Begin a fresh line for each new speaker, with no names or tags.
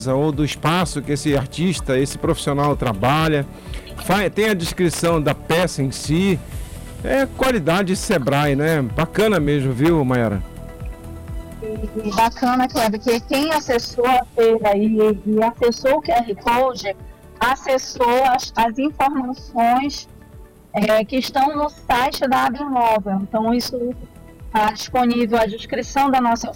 ou do espaço que esse artista, esse profissional trabalha, tem a descrição da peça em si. É qualidade Sebrae, né? Bacana mesmo, viu, Mayara?
E bacana, Kleber, que quem acessou a feira e acessou o QR Code, acessou as informações que estão no site da Abimóvel. Então, isso está disponível, a descrição da nossa